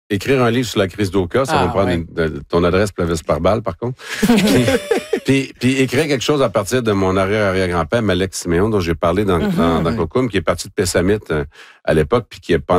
écrire un livre sur la crise d'Oka, ça va me prendre ton adresse Plavis par balle, par contre. puis écrire quelque chose à partir de mon arrière-arrière-grand-père, Malek Siméon, dont j'ai parlé dans Cocum, qui est parti de Pessamit à l'époque, puis qui,